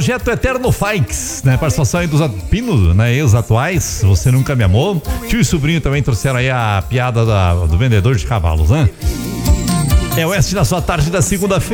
Projeto Eterno Fikes, né? Participação aí dos Pino, né? E os atuais, Você Nunca Me Amou. Tio e sobrinho também trouxeram aí a piada do vendedor de cavalos, né? É o Oeste na sua tarde da segunda-feira.